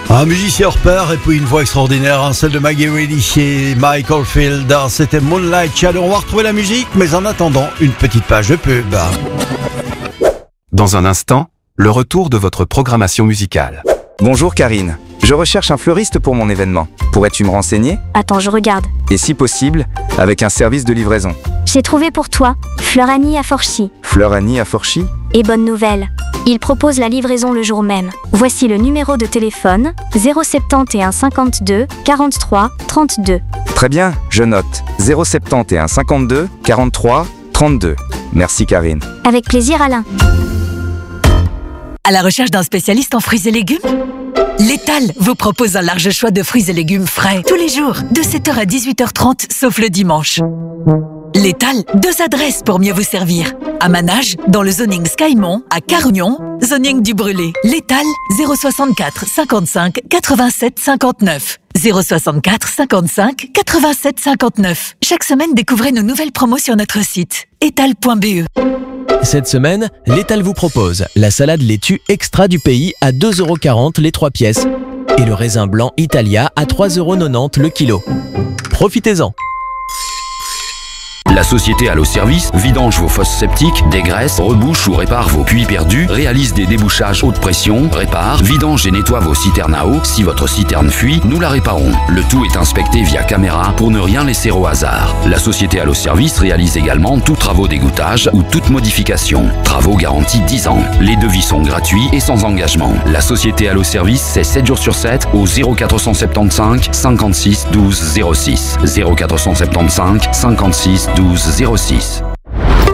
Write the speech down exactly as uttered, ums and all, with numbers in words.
Un musicien hors pair et puis une voix extraordinaire, hein, celle de Maggie Reilly et Mike Oldfield. C'était Moonlight Shadow. On va retrouver la musique, mais en attendant, une petite page de pub. Dans un instant, le retour de votre programmation musicale. Bonjour Karine, je recherche un fleuriste pour mon événement. Pourrais-tu me renseigner? Attends, je regarde. Et si possible, avec un service de livraison. J'ai trouvé pour toi, Fleur Annie à Forchy. Fleur Annie à Forchy? Et bonne nouvelle, il propose la livraison le jour même. Voici le numéro de téléphone, zéro sept un cinquante-deux quarante-trois trente-deux. Très bien, je note. zéro sept un cinquante-deux quarante-trois trente-deux. Merci Karine. Avec plaisir Alain. À la recherche d'un spécialiste en fruits et légumes? L'étal vous propose un large choix de fruits et légumes frais tous les jours, de sept heures à dix-huit heures trente, sauf le dimanche. L'étal, deux adresses pour mieux vous servir. À Manage, dans le zoning Skymont, à Carignon, zoning du Brûlé. L'étal, zéro soixante-quatre cinquante-cinq quatre-vingt-sept cinquante-neuf. zéro soixante-quatre cinquante-cinq quatre-vingt-sept cinquante-neuf. Chaque semaine, découvrez nos nouvelles promos sur notre site étal point b e. Cette semaine, l'Étal vous propose la salade laitue extra du pays à deux euros quarante les trois pièces et le raisin blanc Italia à trois euros quatre-vingt-dix le kilo. Profitez-en! La société Allo Service vidange vos fosses septiques, dégraisse, rebouche ou répare vos puits perdus, réalise des débouchages haute pression, répare, vidange et nettoie vos citernes à eau. Si votre citerne fuit, nous la réparons. Le tout est inspecté via caméra pour ne rien laisser au hasard. La société Allo Service réalise également tous travaux d'égouttage ou toute modification. Travaux garantis dix ans. Les devis sont gratuits et sans engagement. La société Allo Service, c'est sept jours sur sept au zéro quatre cent soixante-quinze cinquante-six douze zéro six. zéro quatre cent soixante-quinze cinquante-six douze zéro six.